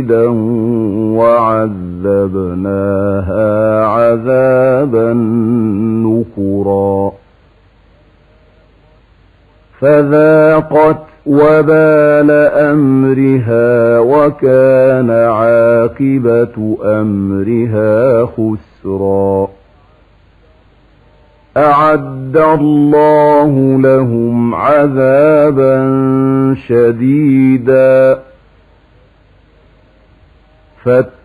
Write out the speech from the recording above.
وعذبناها عذابا نكرا فذاقت وبال أمرها وكان عاقبة أمرها خسرا أعد الله لهم عذابا شديدا